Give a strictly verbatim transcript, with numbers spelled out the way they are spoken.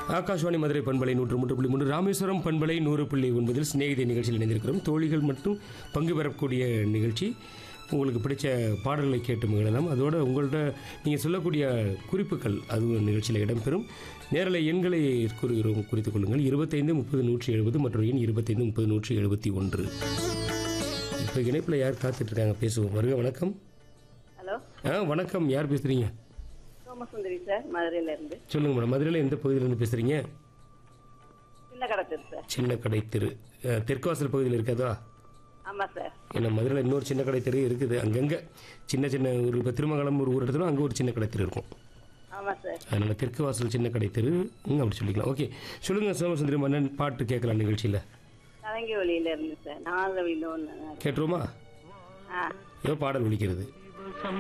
ஆகாஷ்வாணி மதுரை பண்பலை நூற்று மூன்று புள்ளி மூன்று ராமேஸ்வரம் பண்பலை நூறு புள்ளி ஒன்பதில் சிநேகிதி நிகழ்ச்சியில் இணைந்திருக்கிறோம். தோழிகள் மட்டும் பங்கு பெறக்கூடிய நிகழ்ச்சி. உங்களுக்கு பிடிச்ச பாடல்களை கேட்டு மகிழலாம். அதோடு உங்கள்கிட்ட நீங்கள் சொல்லக்கூடிய குறிப்புகள் அதுவும் நிகழ்ச்சியில் இடம்பெறும். நேரலை எண்களை கூறுகிறோம், குறித்துக் கொள்ளுங்கள். இருபத்தைந்து முப்பது நூற்றி எழுபது மற்றும் எண் இருபத்தைந்து முப்பது நூற்றி எழுபத்தி ஒன்று. இப்போ இணைப்பில் யார் காத்துட்ருக்காங்க, பேசுவோம். வருக, வணக்கம். ஹலோ. ஆ வணக்கம், யார் பேசுகிறீங்க? சோமசுந்தரி சார், மதுரையிலேருந்து. சொல்லுங்கள் மேடம். மதுரையில் எந்த பகுதியிலேருந்து பேசுகிறீங்க? சின்ன கடை தெரு சார். சின்ன கடை தெரு தெற்குவாசல் பகுதியில் இருக்காதா? ஆமாம் சார். ஏன்னா மதுரையில் இன்னொரு சின்ன கடை தெரு இருக்குது. அங்கங்கே சின்ன சின்ன ஒரு இப்போ திருமங்கலம் ஒரு ஊர் இடத்துல அங்கே ஒரு சின்ன கடை தெரு இருக்கும். ஆமாம் சார். அதனால் தெற்கு வாசல் சின்ன கடை தெரு அப்படி சொல்லிக்கலாம். ஓகே, சொல்லுங்கள் சோமசுந்தரி மன்னன். பாட்டு கேட்கலாம் நிகழ்ச்சியில். கலங்கி ஒளியிலேருந்து சார். நாகவிலோன்னு கேட்டுருவோமா? ஆ ஏதோ பாடல் ஒலிக்கிறது.